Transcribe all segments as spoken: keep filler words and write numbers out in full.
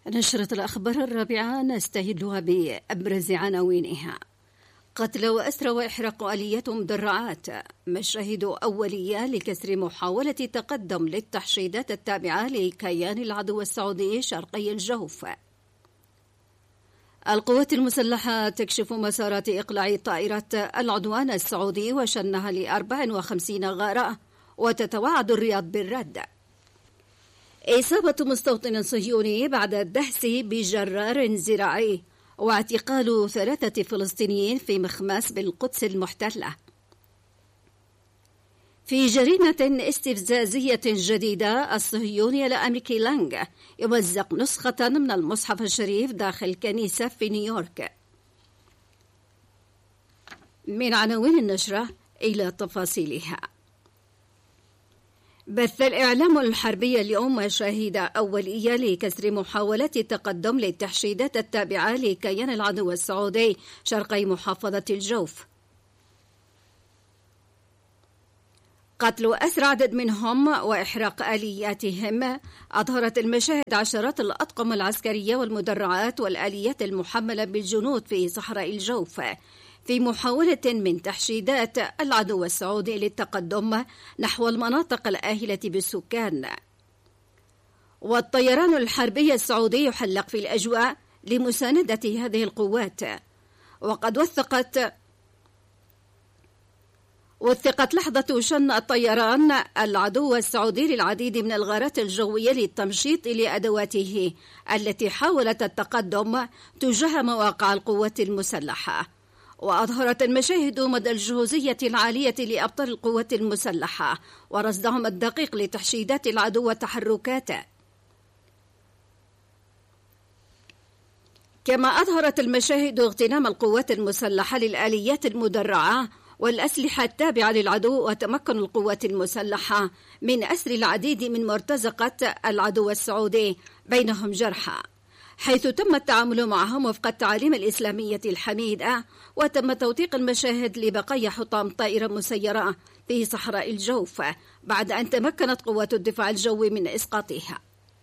نشرة الأخبار الرابعة نستهلها بأبرز عناوينها: قتل وأسرى وإحراق آليات مدرعات، مشاهد أولية لكسر محاولة تقدم للتحشيدات التابعة لكيان العدو السعودي شرقي الجوف. القوات المسلحة تكشف مسارات إقلاع طائرة العدوان السعودي وشنها لأربع وخمسين غارة، وتتوعد الرياض بالرد. إصابة مستوطن صهيوني بعد الدهس بجرار زراعي، واعتقال ثلاثة فلسطينيين في مخماس بالقدس المحتلة. في جريمة استفزازية جديدة، الصهيوني الأمريكي لانغ يمزق نسخة من المصحف الشريف داخل كنيسة في نيويورك. من عناوين النشرة إلى تفاصيلها. بث الإعلام الحربي اليوم مشاهد أولية لكسر محاولة التقدم للتحشيدات التابعة لكيان العدو السعودي شرقي محافظة الجوف. قتل أسرى عدد منهم وإحراق آلياتهم. أظهرت المشاهد عشرات الأطقم العسكرية والمدرعات والآليات المحملة بالجنود في صحراء الجوف في محاولة من تحشيدات العدو السعودي للتقدم نحو المناطق الآهلة بالسكان. والطيران الحربي السعودي يحلق في الأجواء لمساندة هذه القوات. وقد وثقت وثقت لحظة شن الطيران العدو السعودي للعديد من الغارات الجوية للتمشيط لأدواته التي حاولت التقدم تجاه مواقع القوات المسلحة. وأظهرت المشاهد مدى الجهوزية العالية لأبطال القوات المسلحة ورصدهم الدقيق لتحشيدات العدو وتحركاته. كما أظهرت المشاهد اغتنام القوات المسلحة للآليات المدرعة والأسلحة التابعة للعدو، وتمكن القوات المسلحة من أسر العديد من مرتزقة العدو السعودي بينهم جرحى، حيث تم التعامل معهم وفق التعاليم الإسلامية الحميدة. وتم توثيق المشاهد لبقايا حطام طائرة مسيرة في صحراء الجوف بعد أن تمكنت قوات الدفاع الجوي من إسقاطها.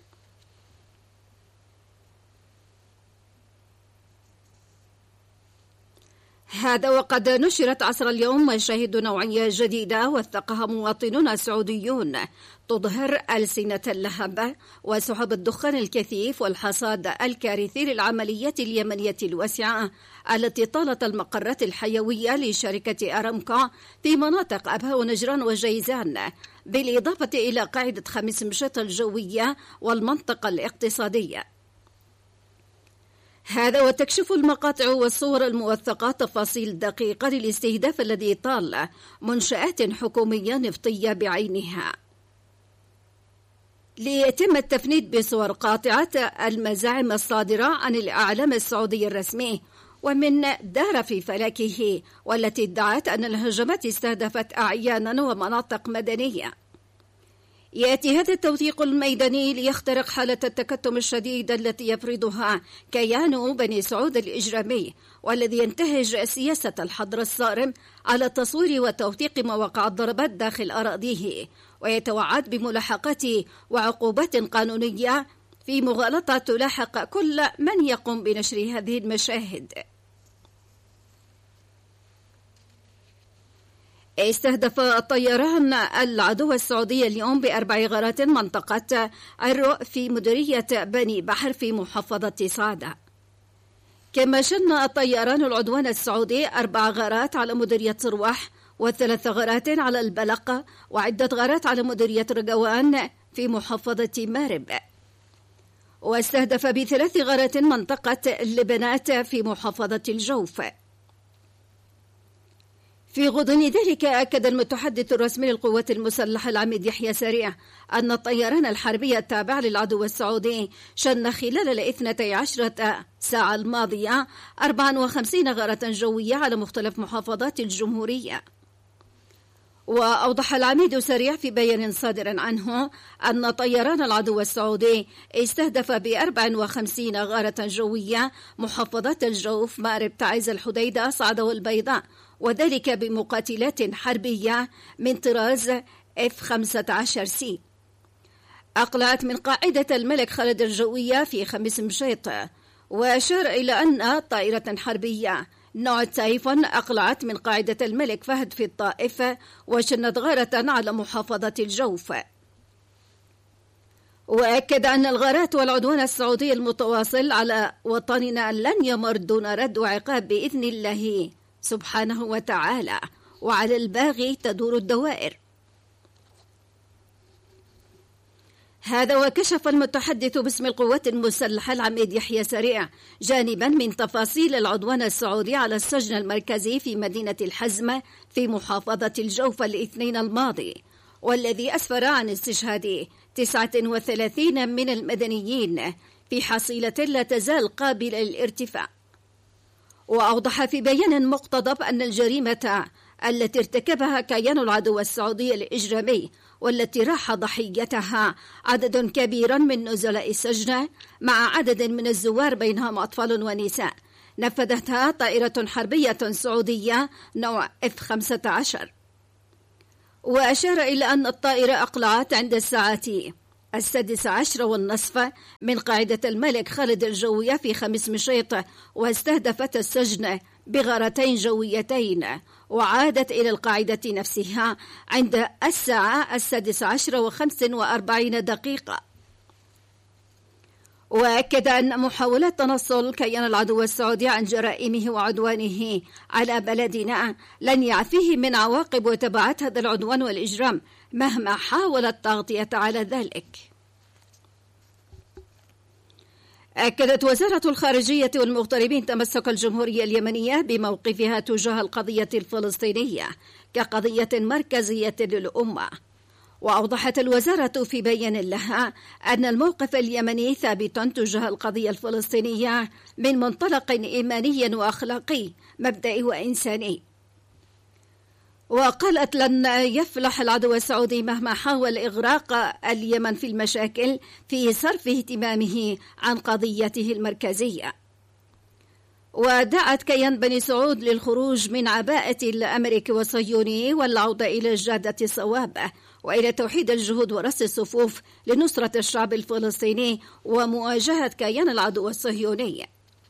هذا وقد نشرت عصر اليوم مشاهد نوعية جديدة وثقها مواطنون سعوديون تظهر ألسنة اللهب وسحب الدخان الكثيف والحصاد الكارثي للعمليات اليمنية الواسعة التي طالت المقرات الحيوية لشركة أرامكو في مناطق أبها ونجران وجيزان، بالإضافة إلى قاعدة خميس مشيط الجوية والمنطقة الاقتصادية. هذا وتكشف المقاطع والصور الموثقة تفاصيل دقيقة للاستهداف الذي طال منشآت حكومية نفطية بعينها، ليتم التفنيد بصور قاطعة المزاعم الصادرة عن الإعلام السعودي الرسمي ومن دار في فلكه، والتي ادعت أن الهجمات استهدفت أعيانا ومناطق مدنية. يأتي هذا التوثيق الميداني ليخترق حالة التكتم الشديد التي يفرضها كيان بني سعود الإجرامي، والذي ينتهج سياسة الحظر الصارم على تصوير وتوثيق مواقع الضربات داخل أراضيه، ويتوعد بملاحقات وعقوبات قانونية في مغالطة تلاحق كل من يقوم بنشر هذه المشاهد. استهدف الطيران العدو السعودي اليوم بأربع غارات منطقة عرو في مديرية بني بحر في محافظة صعدة. كما شن الطيران العدوان السعودي أربع غارات على مديرية صروح، وثلاث غارات على البلق، وعدة غارات على مديرية رقوان في محافظة مارب. واستهدف بثلاث غارات منطقة اللبنات في محافظة الجوف. في غضون ذلك، أكد المتحدث الرسمي للقوات المسلحة العميد يحيى سريع أن الطيران الحربي التابع للعدو السعودي شن خلال الاثنتي عشرة ساعة الماضية أربع وخمسين غارة جوية على مختلف محافظات الجمهورية. وأوضح العميد سريع في بيان صادر عنه أن طيران العدو السعودي استهدف بأربع وخمسين غارة جوية محافظات الجوف، مأرب، تعز، الحديدة، صعدة والبيضاء، وذلك بمقاتلات حربية من طراز إف خمسة عشر سي. أقلعت من قاعدة الملك خالد الجوية في خميس مشيط، وأشار إلى أن طائرة حربية نوع تايفون أقلعت من قاعدة الملك فهد في الطائف وشنت غارة على محافظة الجوف. وأكد أن الغارات والعدوان السعودي المتواصل على وطننا لن يمر دون رد وعقاب بإذن الله سبحانه وتعالى، وعلى الباغي تدور الدوائر. هذا وكشف المتحدث باسم القوات المسلحة العميد يحيى سريع جانبا من تفاصيل العدوان السعودي على السجن المركزي في مدينة الحزم في محافظة الجوف الاثنين الماضي، والذي أسفر عن استشهاد تسعة وثلاثين من المدنيين في حصيلة لا تزال قابلة للارتفاع. وأوضح في بيان مقتضب أن الجريمة التي ارتكبها كيان العدو السعودي الإجرامي والتي راح ضحيتها عدد كبير من نزلاء السجن مع عدد من الزوار بينهم أطفال ونساء نفذتها طائرة حربية سعودية نوع إف خمسة عشر. وأشار إلى أن الطائرة أقلعت عند الساعة السادسة عشر والنصف من قاعدة الملك خالد الجوية في خميس مشيط، واستهدفت السجن بغارتين جويتين، وعادت إلى القاعدة نفسها عند الساعة السادسة عشر وخمس وأربعين دقيقة. وأكد أن محاولات تنصل كيان العدو السعودي عن جرائمه وعدوانه على بلدنا لن يعفيه من عواقب وتبعات هذا العدوان والإجرام مهما حاول التغطية على ذلك. أكدت وزارة الخارجية والمغتربين تمسك الجمهورية اليمنية بموقفها تجاه القضية الفلسطينية كقضية مركزية للأمة. وأوضحت الوزارة في بيان لها أن الموقف اليمني ثابت تجاه القضية الفلسطينية من منطلق إيماني وأخلاقي مبدئي وإنساني. وقالت لن يفلح العدو السعودي مهما حاول إغراق اليمن في المشاكل في صرف اهتمامه عن قضيته المركزية. ودعت كيان بني سعود للخروج من عباءة الأمريكي والصهيوني والعودة إلى جادة الصواب وإلى توحيد الجهود ورص الصفوف لنصرة الشعب الفلسطيني ومواجهة كيان العدو الصهيوني.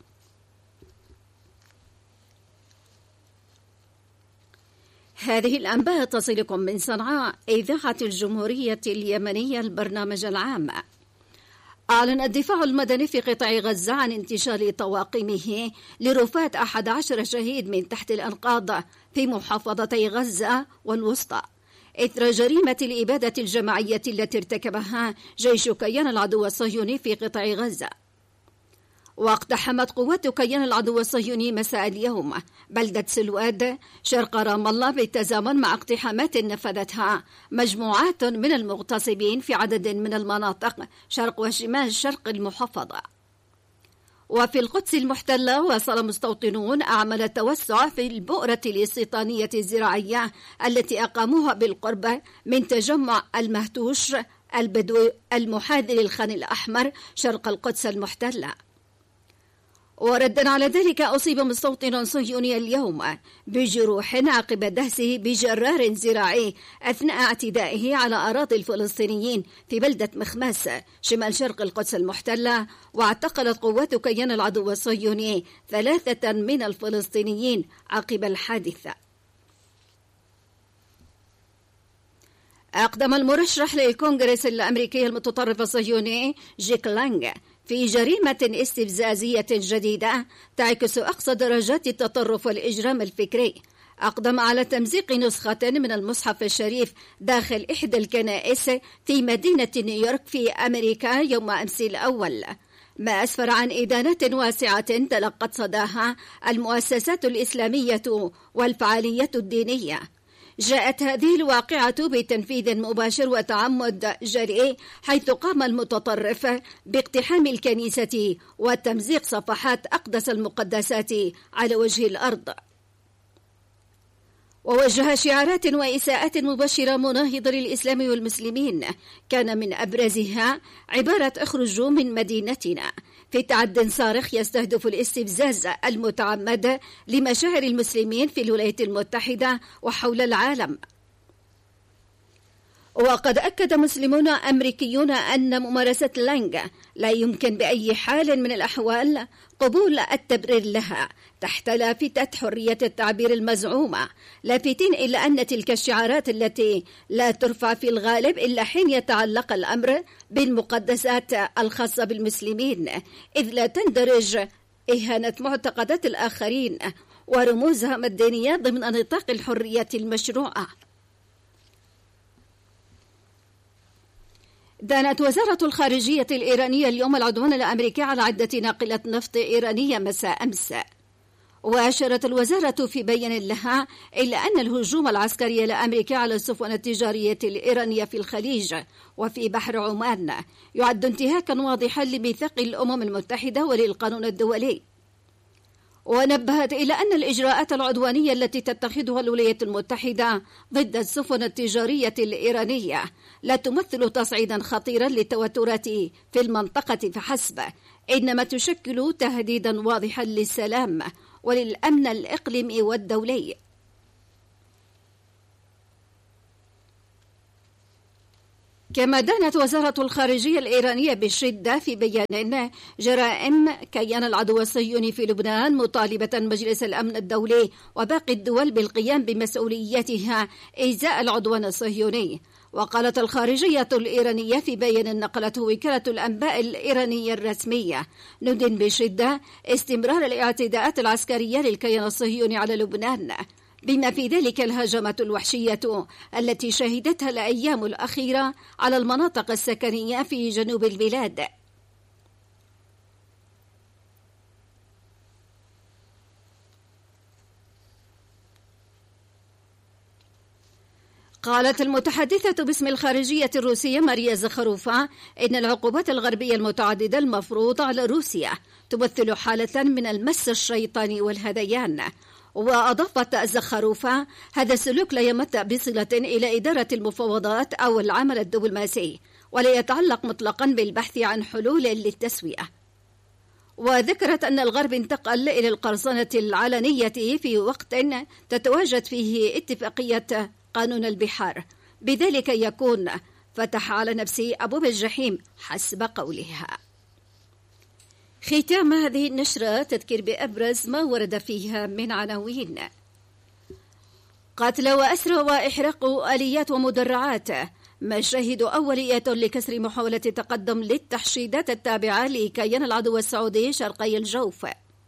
هذه الأنباء تصلكم من صنعاء إذاعة الجمهورية اليمنية البرنامج العام. أعلن الدفاع المدني في قطاع غزة عن انتشال طواقمه لرفات أحد عشر شهيد من تحت الأنقاض في محافظتي غزة والوسطى إثر جريمة الإبادة الجماعية التي ارتكبها جيش كيان العدو الصهيوني في قطاع غزة. واقتحمت قوات كيان العدو الصهيوني مساء اليوم بلدة سلواد شرق رام الله بالتزامن مع اقتحامات نفذتها مجموعات من المغتصبين في عدد من المناطق شرق وشمال شرق المحافظة. وفي القدس المحتلة واصل مستوطنون أعمال التوسع في البؤرة الاستيطانية الزراعية التي أقاموها بالقرب من تجمع المهتوش البدوي المحاذي للخان الأحمر شرق القدس المحتلة. وردا على ذلك أصيب مستوطن صهيوني اليوم بجروح عقب دهسه بجرار زراعي أثناء اعتدائه على أراضي الفلسطينيين في بلدة مخماس شمال شرق القدس المحتلة. واعتقلت قوات كيان العدو الصهيوني ثلاثة من الفلسطينيين عقب الحادثة. أقدم المرشح للكونغرس الأمريكي المتطرف الصهيوني جيك لانغ في جريمة استفزازية جديدة تعكس أقصى درجات التطرف والإجرام الفكري. أقدم على تمزيق نسخة من المصحف الشريف داخل إحدى الكنائس في مدينة نيويورك في أمريكا يوم أمس الأول، ما أسفر عن إدانات واسعة تلقت صداها المؤسسات الإسلامية والفعاليات الدينية. جاءت هذه الواقعة بتنفيذ مباشر وتعمد جريء، حيث قام المتطرف باقتحام الكنيسة وتمزيق صفحات أقدس المقدسات على وجه الأرض. ووجه شعارات وإساءات مبشرة مناهضة للإسلام والمسلمين، كان من أبرزها عبارة اخرجوا من مدينتنا، في تعد صارخ يستهدف الاستفزاز المتعمد لمشاعر المسلمين في الولايات المتحدة وحول العالم. وقد أكد مسلمون أمريكيون أن ممارسة لانغ لا يمكن بأي حال من الأحوال قبول التبرير لها تحت لافتة حرية التعبير المزعومة، لافتين إلى أن تلك الشعارات التي لا ترفع في الغالب إلا حين يتعلق الأمر بالمقدسات الخاصة بالمسلمين، إذ لا تندرج إهانة معتقدات الآخرين ورموزهم الدينية ضمن نطاق الحرية المشروعة. دانت وزارة الخارجية الإيرانية اليوم العدوان الأمريكي على عدة ناقلة نفط إيرانية مساء أمس، وأشارت الوزارة في بيان لها إلى أن الهجوم العسكري الأمريكي على السفن التجارية الإيرانية في الخليج وفي بحر عمان يعد انتهاكا واضحا لميثاق الأمم المتحدة وللقانون الدولي. ونبهت إلى أن الإجراءات العدوانية التي تتخذها الولايات المتحدة ضد السفن التجارية الإيرانية لا تمثل تصعيدا خطيرا للتوترات في المنطقة فحسب، إنما تشكل تهديدا واضحا للسلام وللأمن الإقليمي والدولي. كما دانت وزارة الخارجية الإيرانية بشدة في بيان جرائم كيان العدو الصهيوني في لبنان، مطالبة مجلس الأمن الدولي وباقي الدول بالقيام بمسؤولياتها إزاء العدوان الصهيوني. وقالت الخارجية الإيرانية في بيان نقلته وكالة الأنباء الإيرانية الرسمية: ندين بشدة استمرار الاعتداءات العسكرية للكيان الصهيوني على لبنان، بما في ذلك الهجمات الوحشية التي شهدتها الأيام الأخيرة على المناطق السكنية في جنوب البلاد. قالت المتحدثة باسم الخارجية الروسية ماريا زخروفا إن العقوبات الغربية المتعددة المفروضة على روسيا تمثل حالة من المس الشيطاني والهذيان. وأضافت زخروفا: هذا السلوك لا يمت بصلة إلى إدارة المفاوضات أو العمل الدبلوماسي، ولا يتعلق مطلقا بالبحث عن حلول للتسوية. وذكرت أن الغرب انتقل إلى القرصنة العلنية في وقت تتواجد فيه اتفاقية قانون البحار، بذلك يكون فتح على نفسه أبواب الجحيم حسب قولها. ختام هذه النشرة تذكير بأبرز ما ورد فيها من عناوين: قتل وأسرى وإحراق آليات ومدرعات، مشاهد أولية لكسر محاولة تقدم للتحشيدات التابعة لكيان العدو السعودي شرقي الجوف.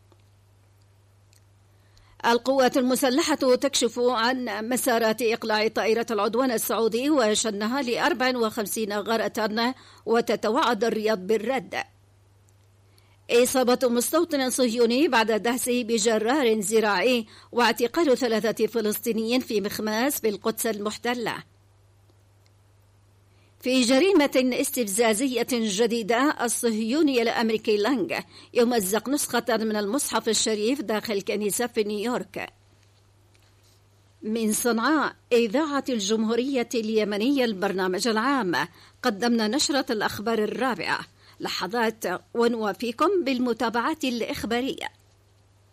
القوات المسلحة تكشف عن مسارات إقلاع طائرة العدوان السعودي وشنها ل أربع وخمسين غارة وتتوعد الرياض بالرد. إصابة مستوطن صهيوني بعد دهسه بجرار زراعي واعتقال ثلاثة فلسطينيين في مخماس بالقدس المحتلة. في جريمة استفزازية جديدة، الصهيوني الأمريكي لانغ يمزق نسخة من المصحف الشريف داخل كنيسة في نيويورك. من صنعاء إذاعة الجمهورية اليمنية البرنامج العام، قدمنا نشرة الأخبار الرابعة. لحظات ونوافيكم بالمتابعات الإخبارية.